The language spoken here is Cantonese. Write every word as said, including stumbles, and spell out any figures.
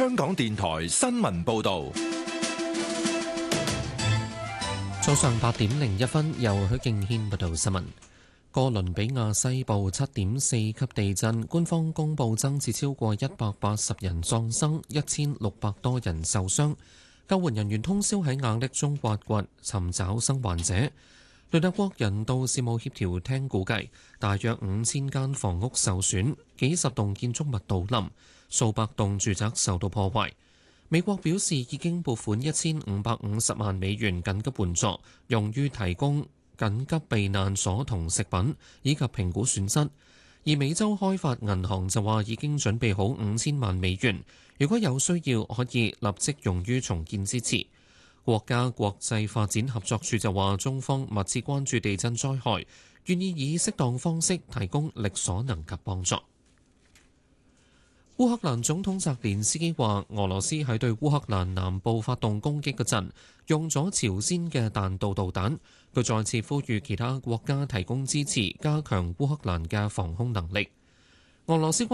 香港電台新聞報道。 早上八點零一分，由許敬軒報道新聞。哥倫比亞西部七點四級地震，官方公布增至超過一百八十人喪生，一千六百多人受傷。救援人員通宵喺瓦礫中挖掘，尋找生還者。聯合國人道事務協調廳估計，大約五千間房屋受損，幾十棟建築物倒冧，數百棟住宅受到破壞。美國表示已經撥款一千五百五十萬美元緊急援助，用於提供緊急避難所同食品，以及評估損失。而美洲開發銀行就話已經準備好五千萬美元，如果有需要可以立即用於重建支持。國家國際發展合作處就話，中方密切關注地震災害，願意以適當方式提供力所能及幫助。烏克蘭總統澤連斯基話，俄羅斯喺對烏克蘭南部發動攻擊嗰陣，用咗朝鮮嘅彈道導彈。佢再次呼籲其他國家提供支持，加強烏克蘭嘅防空能力。俄羅斯